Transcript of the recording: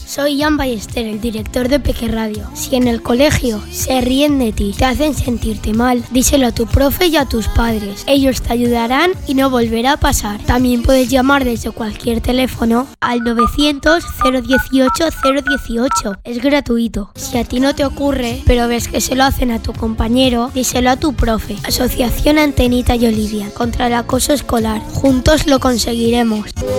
Soy Jan Ballester, el director de Peque Radio. Si en el colegio se ríen de ti, te hacen sentirte mal, díselo a tu profe y a tus padres. Ellos te ayudarán y no volverá a pasar. También puedes llamar desde cualquier teléfono al 900 018 018. Es gratuito. Si a ti no te ocurre, pero ves que se lo hacen a tu compañero, díselo a tu profe. Asociación Antenita y Olivia contra el acoso escolar. Juntos lo conseguiremos.